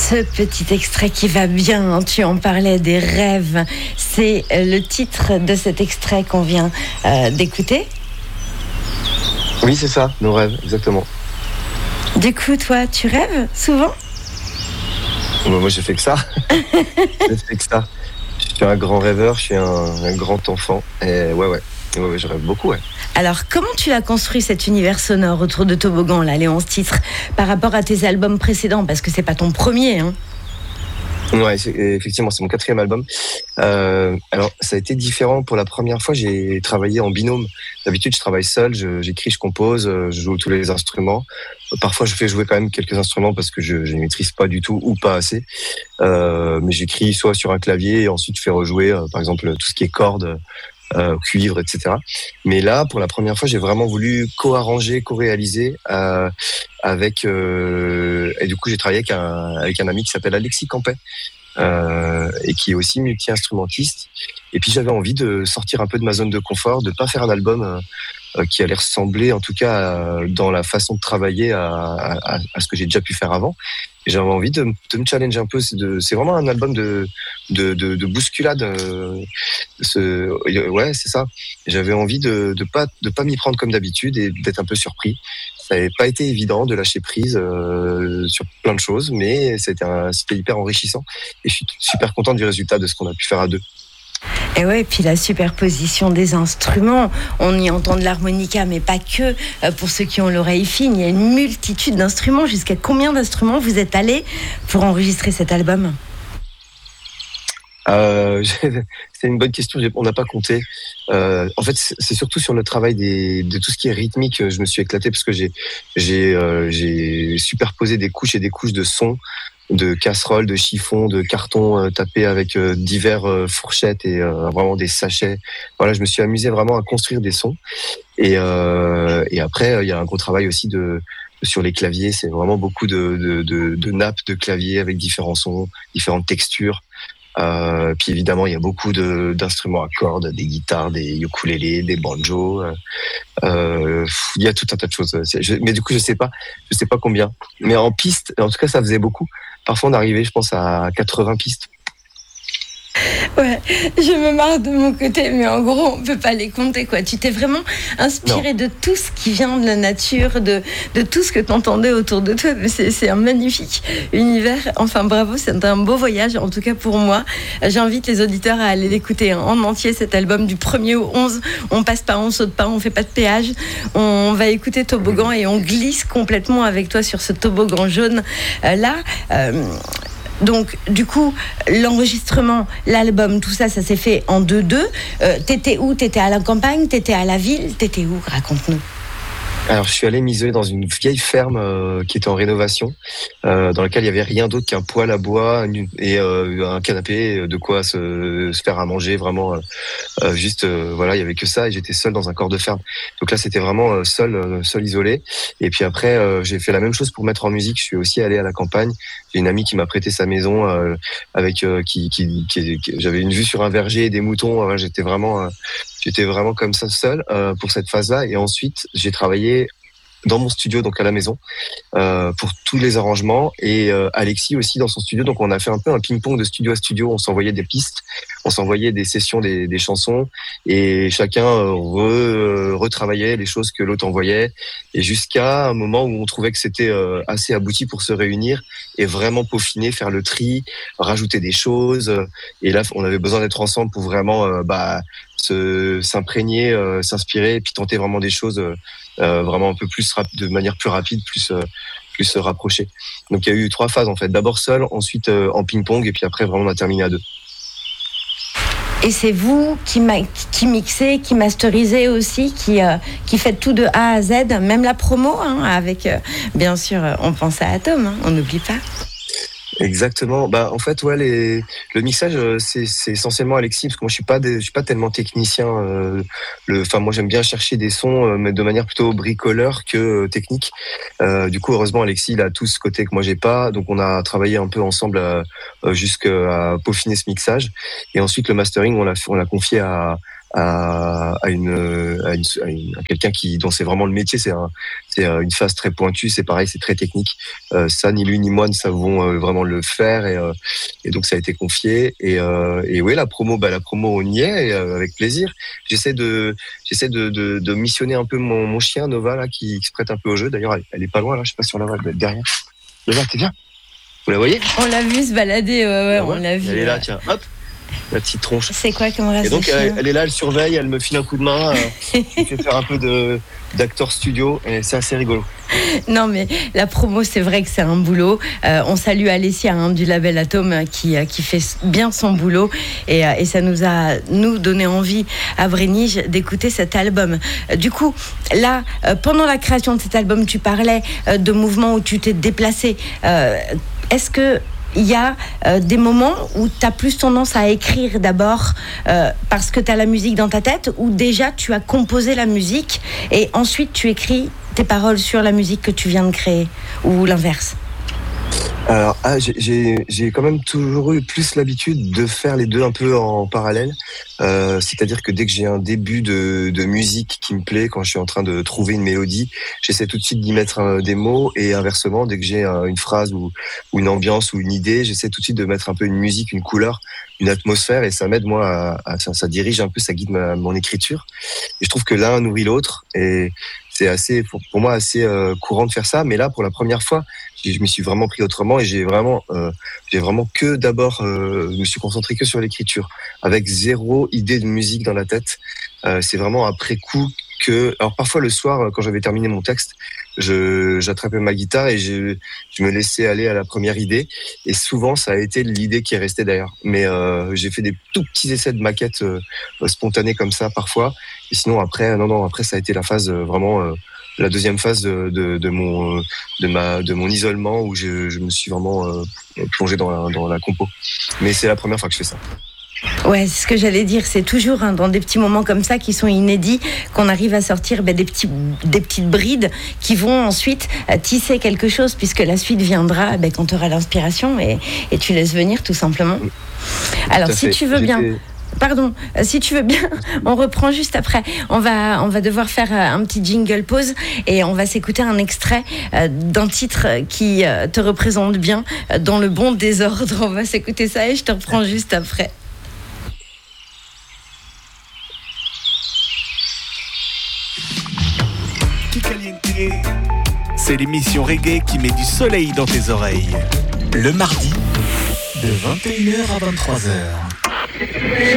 Ce petit extrait qui va bien, hein, tu en parlais, des rêves. C'est le titre de cet extrait qu'on vient d'écouter. Oui, c'est ça, nos rêves, exactement. Du coup, toi, tu rêves souvent ? Moi, j'ai fait que ça. J'ai fait que ça. Je suis un grand rêveur, je suis un grand enfant. Et ouais, je rêve beaucoup, ouais. Alors, comment tu as construit cet univers sonore autour de Toboggan, là, les 11 titres, par rapport à tes albums précédents ? Parce que c'est pas ton premier, hein. Ouais, effectivement, c'est mon 4e album. Alors, ça a été différent. Pour la première fois, j'ai travaillé en binôme. D'habitude, je travaille seul, j'écris, je compose, je joue tous les instruments. Parfois, je fais jouer quand même quelques instruments parce que je ne maîtrise pas du tout ou pas assez. Mais j'écris soit sur un clavier et ensuite je fais rejouer, par exemple, tout ce qui est cordes, cuivre, etc. Mais là, pour la première fois, j'ai vraiment voulu co-arranger, co-réaliser avec et du coup, j'ai travaillé avec un ami qui s'appelle Alexis Campet. Et qui est aussi multi-instrumentiste. Et puis j'avais envie de sortir un peu de ma zone de confort, de pas faire un album qui allait ressembler, en tout cas dans la façon de travailler à ce que j'ai déjà pu faire avant. Et j'avais envie de me challenger un peu. C'est vraiment un album de bousculade. Ouais, c'est ça. Et j'avais envie de pas m'y prendre comme d'habitude et d'être un peu surpris. Ça n'avait pas été évident de lâcher prise sur plein de choses, mais c'était hyper enrichissant. Et je suis super content du résultat de ce qu'on a pu faire à deux. Et ouais, puis la superposition des instruments, on y entend de l'harmonica, mais pas que. Pour ceux qui ont l'oreille fine, il y a une multitude d'instruments. Jusqu'à combien d'instruments vous êtes allés pour enregistrer cet album ? C'est une bonne question, on n'a pas compté. En fait, c'est surtout sur le travail de tout ce qui est rythmique, je me suis éclaté parce que j'ai superposé des couches et des couches de sons, de casseroles, de chiffons, de cartons tapés avec divers fourchettes et vraiment des sachets. Voilà, je me suis amusé vraiment à construire des sons. Et après, il y a un gros travail aussi sur les claviers. C'est vraiment beaucoup de nappes de clavier avec différents sons, différentes textures. Puis évidemment, il y a beaucoup d'instruments à cordes, des guitares, des ukulélés, des banjos. Il y a tout un tas de choses. Mais du coup, je sais pas combien. Mais en piste, en tout cas, ça faisait beaucoup. Parfois, on arrivait, je pense, à 80 pistes. Ouais, je me marre de mon côté, mais en gros, on peut pas les compter, quoi. Tu t'es vraiment inspiré de tout ce qui vient de la nature, de tout ce que tu entendais autour de toi. C'est un magnifique univers. Enfin, bravo, c'est un beau voyage, en tout cas pour moi. J'invite les auditeurs à aller l'écouter en entier, cet album du 1er au 11. On passe pas, on saute pas, on fait pas de péage. On va écouter Toboggan et on glisse complètement avec toi sur ce toboggan jaune. Donc, du coup, l'enregistrement, l'album, tout ça, ça s'est fait en 2-2. T'étais où ? T'étais à la campagne ? T'étais à la ville ? T'étais où ? Raconte-nous. Alors, je suis allé m'isoler dans une vieille ferme qui était en rénovation, dans laquelle il y avait rien d'autre qu'un poêle à bois et un canapé, de quoi se faire à manger, vraiment. Voilà, il y avait que ça et j'étais seul dans un corps de ferme. Donc là, c'était vraiment seul isolé. Et puis après, j'ai fait la même chose pour mettre en musique. Je suis aussi allé à la campagne. J'ai une amie qui m'a prêté sa maison avec j'avais une vue sur un verger et des moutons. J'étais vraiment comme ça seul pour cette phase-là. Et ensuite, j'ai travaillé dans mon studio, donc à la maison, pour tous les arrangements, et Alexis aussi dans son studio. Donc on a fait un peu un ping-pong de studio à studio. On s'envoyait des pistes, on s'envoyait des sessions des chansons, et chacun retravaillait les choses que l'autre envoyait, et jusqu'à un moment où on trouvait que c'était assez abouti pour se réunir et vraiment peaufiner, faire le tri, rajouter des choses. Et là, on avait besoin d'être ensemble pour vraiment s'imprégner, s'inspirer, et puis tenter vraiment des choses vraiment un peu plus de manière plus rapide, plus se rapprocher. Donc il y a eu 3 phases en fait. D'abord seul, ensuite en ping-pong, et puis après vraiment on a terminé à 2. Et c'est vous qui mixez, qui masterisez aussi, qui faites tout de A à Z, même la promo, hein, avec bien sûr, on pense à Atom, hein, on n'oublie pas. Exactement. En fait, ouais, le mixage, c'est essentiellement Alexis, parce que moi, je suis pas tellement technicien. Moi, j'aime bien chercher des sons, mais de manière plutôt bricoleur que technique. Du coup, heureusement, Alexis, il a tout ce côté que moi, j'ai pas. Donc, on a travaillé un peu ensemble jusqu'à peaufiner ce mixage. Et ensuite, le mastering, on l'a confié à à quelqu'un dont c'est vraiment le métier. C'est une phase très pointue, c'est pareil, c'est très technique. Ça, ni lui ni moi ne savons vraiment le faire, et donc ça a été confié. Et oui, la promo, on y est, et, avec plaisir. J'essaie de missionner un peu mon chien Nova là, qui se prête un peu au jeu. D'ailleurs, elle est pas loin là, je sais pas si on la voit, elle doit être derrière. Nova, t'es bien? Vous la voyez? On l'a vu se balader, ouais, on l'a vu. Elle est là, tiens, hop, la petite tronche. C'est quoi comme race? Et donc elle est là, elle surveille, elle me file un coup de main, elle fait faire un peu d'acteur studio, et c'est assez rigolo. Non, mais la promo, c'est vrai que c'est un boulot. On salue Alessia du label Atome qui fait bien son boulot, et ça nous a donné envie à Brénige d'écouter cet album. Du coup, là, pendant la création de cet album, tu parlais de mouvements où tu t'es déplacé. Est-ce que il y a des moments où tu as plus tendance à écrire d'abord parce que tu as la musique dans ta tête, ou déjà tu as composé la musique et ensuite tu écris tes paroles sur la musique que tu viens de créer, ou l'inverse? Alors, j'ai quand même toujours eu plus l'habitude de faire les deux un peu en parallèle. C'est-à-dire que dès que j'ai un début de musique qui me plaît, quand je suis en train de trouver une mélodie, j'essaie tout de suite d'y mettre des mots, et inversement, dès que j'ai une phrase ou une ambiance ou une idée, j'essaie tout de suite de mettre un peu une musique, une couleur, une atmosphère, et ça m'aide, moi, ça dirige un peu, ça guide mon écriture. Et je trouve que l'un nourrit l'autre, et c'est pour moi assez courant de faire ça. Mais là, pour la première fois, je m'y suis vraiment pris autrement, et j'ai vraiment que d'abord, je me suis concentré que sur l'écriture, avec zéro idée de musique dans la tête. C'est vraiment après coup que, alors parfois le soir, quand j'avais terminé mon texte, j'attrapais ma guitare et je me laissais aller à la première idée, et souvent ça a été l'idée qui est restée derrière. Mais j'ai fait des tout petits essais de maquettes spontanées comme ça parfois, et sinon après après ça a été la phase vraiment la deuxième phase de mon isolement, où je me suis vraiment plongé dans la compo. Mais c'est la première fois que je fais ça. Ouais, c'est ce que j'allais dire. C'est toujours dans des petits moments comme ça qui sont inédits qu'on arrive à sortir des petites brides qui vont ensuite tisser quelque chose, puisque la suite viendra quand tu auras l'inspiration, et tu laisses venir tout simplement. Alors, si tu veux bien... Pardon, si tu veux bien, on reprend juste après. On va devoir faire un petit jingle pause, et on va s'écouter un extrait d'un titre qui te représente bien dans le bon désordre. On va s'écouter ça et je te reprends juste après. C'est l'émission reggae qui met du soleil dans tes oreilles. Le mardi, de 21h à 23h.